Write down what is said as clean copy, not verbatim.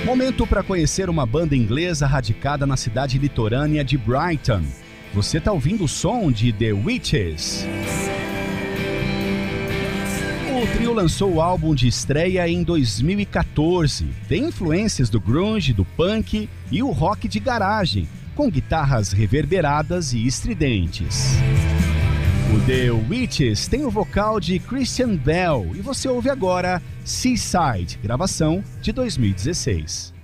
Momento para conhecer uma banda inglesa radicada na cidade litorânea de Brighton. Você está ouvindo o som de The Witches. O trio lançou o álbum de estreia em 2014. Tem influências do grunge, do punk e o rock de garagem, com guitarras reverberadas e estridentes. O The Witches tem o vocal de Christian Bell e você ouve agora Seaside, gravação de 2016.